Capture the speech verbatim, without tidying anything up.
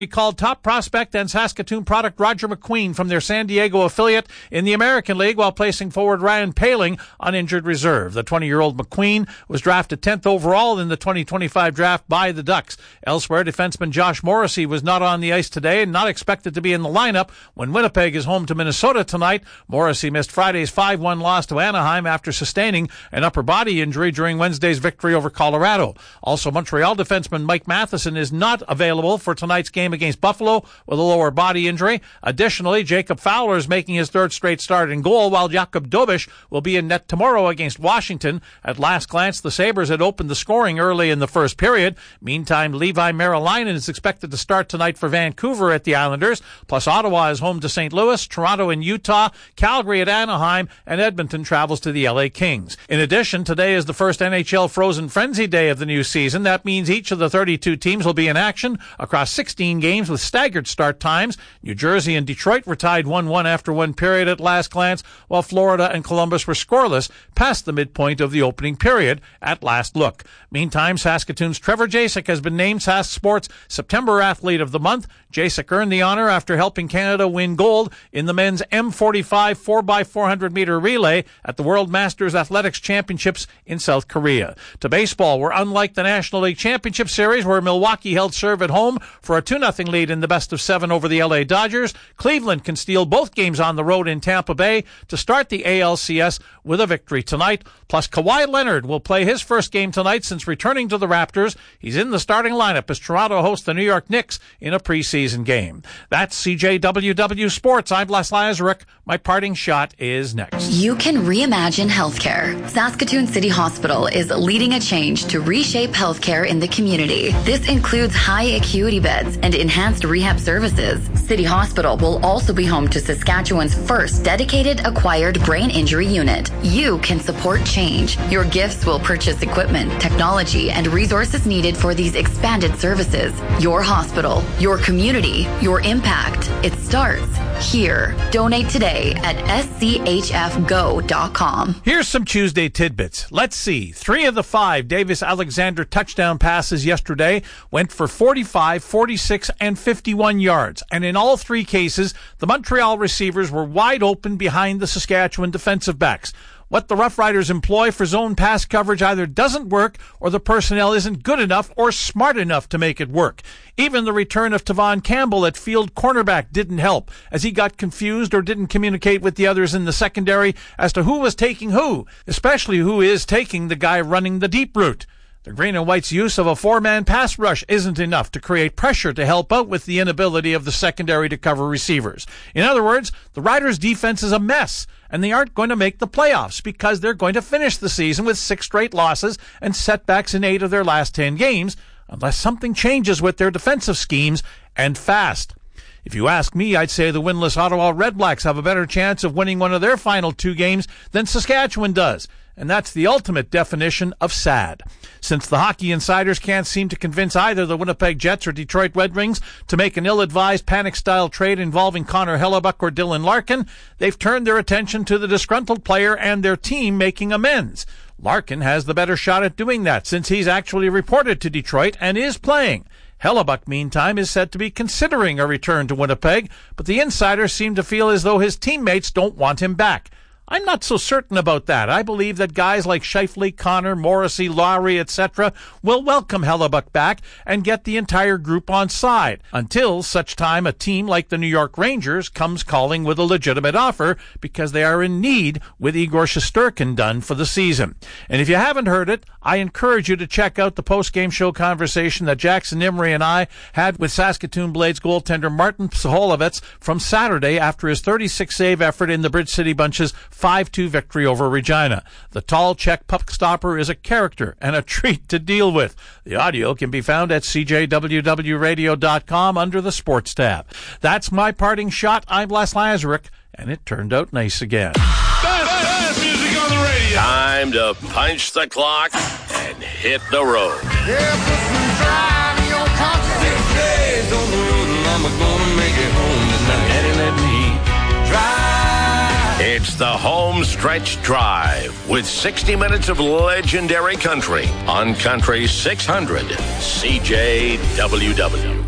He called top prospect and Saskatoon product Roger McQueen from their San Diego affiliate in the American League while placing forward Ryan Poehling on injured reserve. The twenty-year-old McQueen was drafted tenth overall in the twenty twenty-five draft by the Ducks. Elsewhere, defenseman Josh Morrissey was not on the ice today and not expected to be in the lineup when Winnipeg is home to Minnesota tonight. Morrissey missed Friday's five one loss to Anaheim after sustaining an upper body injury during Wednesday's victory over Colorado. Also, Montreal defenseman Mike Matheson is not available for tonight's game against Buffalo with a lower body injury. Additionally, Jacob Fowler is making his third straight start in goal, while Jakob Dobish will be in net tomorrow against Washington. At last glance, the Sabres had opened the scoring early in the first period. Meantime, Levi Marilainen is expected to start tonight for Vancouver at the Islanders, plus Ottawa is home to Saint Louis, Toronto and Utah, Calgary at Anaheim, and Edmonton travels to the L A Kings. In addition, today is the first N H L Frozen Frenzy Day of the new season. That means each of the thirty-two teams will be in action across sixteen games with staggered start times. New Jersey and Detroit were tied one one after one period at last glance, while Florida and Columbus were scoreless past the midpoint of the opening period at last look. Meantime, Saskatoon's Trevor Jasek has been named Sask Sports September Athlete of the Month. Jasek earned the honor after helping Canada win gold in the men's M forty-five four by four hundred meter relay at the World Masters Athletics Championships in South Korea. To baseball, where unlike the National League Championship Series, where Milwaukee held serve at home for a two nothing lead in the best of seven over the L A Dodgers, Cleveland can steal both games on the road in Tampa Bay to start the A L C S with a victory tonight. Plus, Kawhi Leonard will play his first game tonight since returning to the Raptors. He's in the starting lineup as Toronto hosts the New York Knicks in a preseason game. That's C J W W Sports. I'm Les Lazaruk. My parting shot is next. You can reimagine healthcare. Saskatoon City Hospital is leading a change to reshape healthcare in the community. This includes high acuity beds and enhanced rehab services. City Hospital will also be home to Saskatchewan's first dedicated acquired brain injury unit. You can support change. Your gifts will purchase equipment, technology, and resources needed for these expanded services. Your hospital, your community, your impact. It starts here. Donate today at s c h f go dot com. Here's some Tuesday tidbits. Let's see. Three of the five Davis Alexander touchdown passes yesterday went for forty-five, forty-six, and fifty-one yards. And in all three cases, the Montreal receivers were wide open behind the Saskatchewan defensive backs. What the Rough Riders employ for zone pass coverage either doesn't work or the personnel isn't good enough or smart enough to make it work. Even the return of Tavon Campbell at field cornerback didn't help, as he got confused or didn't communicate with the others in the secondary as to who was taking who, especially who is taking the guy running the deep route. The Green and White's use of a four-man pass rush isn't enough to create pressure to help out with the inability of the secondary to cover receivers. In other words, the Riders' defense is a mess, and they aren't going to make the playoffs because they're going to finish the season with six straight losses and setbacks in eight of their last ten games, unless something changes with their defensive schemes, and fast. If you ask me, I'd say the winless Ottawa Redblacks have a better chance of winning one of their final two games than Saskatchewan does. And that's the ultimate definition of sad. Since the hockey insiders can't seem to convince either the Winnipeg Jets or Detroit Red Wings to make an ill-advised panic-style trade involving Connor Hellebuck or Dylan Larkin, they've turned their attention to the disgruntled player and their team making amends. Larkin has the better shot at doing that since he's actually reported to Detroit and is playing. Hellebuck, meantime, is said to be considering a return to Winnipeg, but the insiders seem to feel as though his teammates don't want him back. I'm not so certain about that. I believe that guys like Scheifele, Connor, Morrissey, Lowry, et cetera will welcome Hellebuck back and get the entire group on side until such time a team like the New York Rangers comes calling with a legitimate offer because they are in need with Igor Shesterkin done for the season. And if you haven't heard it, I encourage you to check out the post-game show conversation that Jackson Imrie and I had with Saskatoon Blades goaltender Martin Psoholovets from Saturday after his thirty-six save effort in the Bridge City Bunch's five two victory over Regina. The tall Czech puck stopper is a character and a treat to deal with. The audio can be found at c j w w radio dot com under the Sports tab. That's my parting shot. I'm Les Lazaruk, and it turned out nice again. Best, best music on the radio. Time to punch the clock and hit the road. Yeah, put some drive in your conscience. Six days on the road and I'm gonna make it home tonight. Daddy, let me drive. It's the Home Stretch Drive with sixty minutes of legendary country on Country six hundred C J W W.